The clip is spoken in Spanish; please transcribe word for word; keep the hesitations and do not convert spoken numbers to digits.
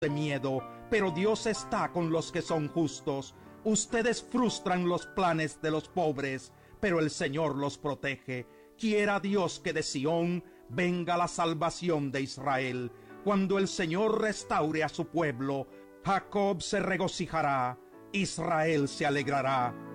de miedo, pero Dios está con los que son justos. Ustedes frustran los planes de los pobres, pero el Señor los protege. Quiera Dios que de Sión venga la salvación de Israel. Cuando el Señor restaure a su pueblo, Jacob se regocijará, Israel se alegrará.